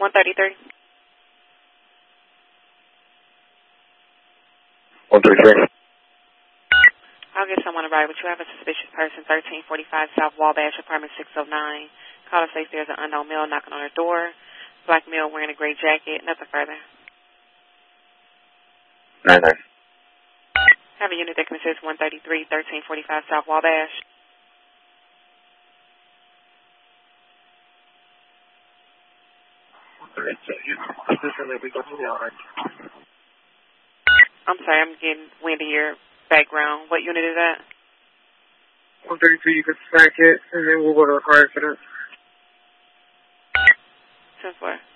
133. 133. I'll get someone to ride with you. I have a suspicious person, 1345 South Wabash, apartment 609. Caller says there's an unknown male knocking on her door. Black male wearing a gray jacket. Nothing further. 99. Have a unit that can assist 133, 1345 South Wabash. I'm sorry, I'm getting wind of your background. What unit is that? 132, you can smack it, and then we'll go to a car accident. 10-4.